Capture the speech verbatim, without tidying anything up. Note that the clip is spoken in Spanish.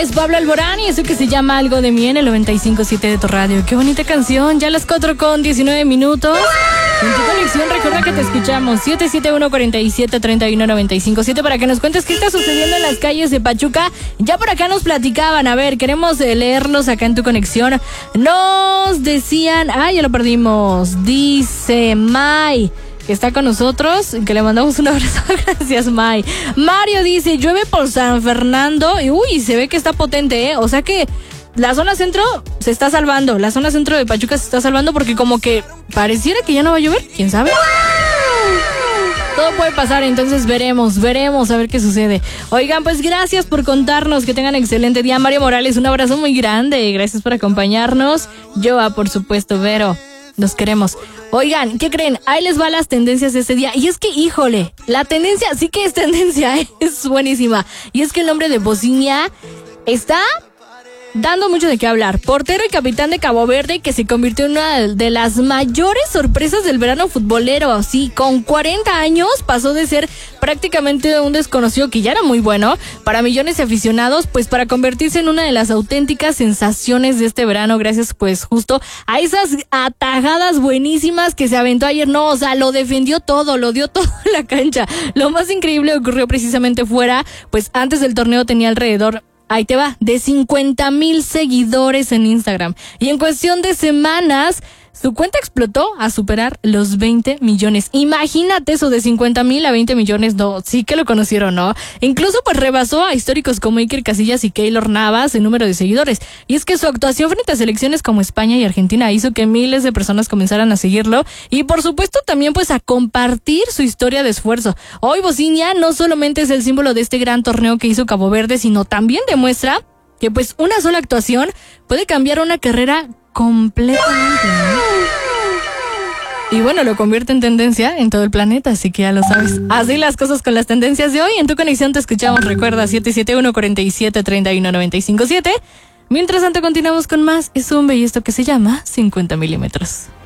es Pablo Alborán y eso que se llama Algo de mí en el noventa y cinco punto siete de tu radio. Qué bonita canción, ya las cuatro con diecinueve minutos. En tu conexión recuerda que te escuchamos siete siete uno, cuatro siete, tres uno nueve cinco siete para que nos cuentes qué está sucediendo en las calles de Pachuca. Ya por acá nos platicaban, a ver, queremos leerlos acá en tu conexión. Nos decían, ah, ya lo perdimos, dice May, que está con nosotros, que le mandamos un abrazo. Gracias, May. Mario dice, llueve por San Fernando y uy, se ve que está potente, ¿eh? O sea que la zona centro se está salvando, la zona centro de Pachuca se está salvando porque como que pareciera que ya no va a llover, ¿quién sabe? Todo puede pasar, entonces veremos, veremos a ver qué sucede. Oigan, pues gracias por contarnos, que tengan excelente día. Mario Morales, un abrazo muy grande, gracias por acompañarnos. Joa, por supuesto, Vero, nos queremos. Oigan, ¿qué creen? Ahí les va las tendencias de este día. Y es que, híjole, la tendencia sí que es tendencia, ¿eh? Es buenísima. Y es que el nombre de Bociña está dando mucho de qué hablar. Portero y capitán de Cabo Verde, que se convirtió en una de las mayores sorpresas del verano futbolero. Sí, con cuarenta años pasó de ser prácticamente un desconocido que ya era muy bueno para millones de aficionados, pues para convertirse en una de las auténticas sensaciones de este verano, gracias pues justo a esas atajadas buenísimas que se aventó ayer. No, o sea, lo defendió todo, lo dio todo en la cancha. Lo más increíble ocurrió precisamente fuera, pues antes del torneo tenía alrededor, ahí te va, de cincuenta mil seguidores en Instagram. Y en cuestión de semanas, su cuenta explotó a superar los veinte millones. Imagínate eso, de cincuenta mil a veinte millones, no, sí que lo conocieron, ¿no? Incluso pues rebasó a históricos como Iker Casillas y Keylor Navas en número de seguidores. Y es que su actuación frente a selecciones como España y Argentina hizo que miles de personas comenzaran a seguirlo y por supuesto también pues a compartir su historia de esfuerzo. Hoy Bociña no solamente es el símbolo de este gran torneo que hizo Cabo Verde, sino también demuestra que pues una sola actuación puede cambiar una carrera completamente, ¿no? Y bueno, lo convierte en tendencia en todo el planeta, así que ya lo sabes. Así las cosas con las tendencias de hoy. En tu conexión te escuchamos, recuerda, siete siete uno, cuatro siete, tres uno nueve cinco siete. Mientras tanto continuamos con más. Es un bello esto que se llama cincuenta milímetros.